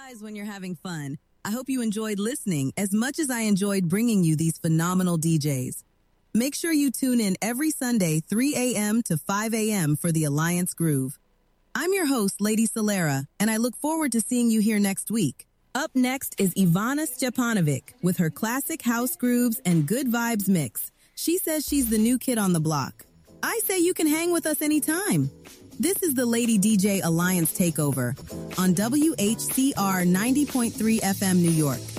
realize when you're having fun. I hope you enjoyed listening as much as I enjoyed bringing you these phenomenal DJs. Make sure you tune in every Sunday, 3 a.m. to 5 a.m. for the Alliance Groove. I'm your host, Lady Solera, and I look forward to seeing you here next week. Up next is Ivana Stepanovic with her classic house grooves and good vibes mix. She says she's the new kid on the block. I say you can hang with us anytime. This is the Lady DJ Alliance Takeover on WHCR 90.3 FM New York.